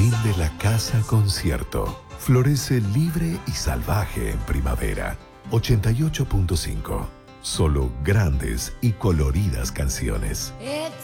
jardín de la casa concierto. Florece libre y salvaje en primavera. 88.5. Solo grandes y coloridas canciones. It's